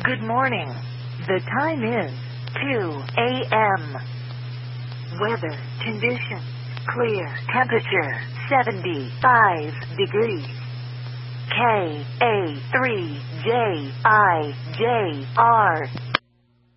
Good morning. The time is 2 a.m. Weather conditions clear. Temperature 75 degrees. KA3JIJR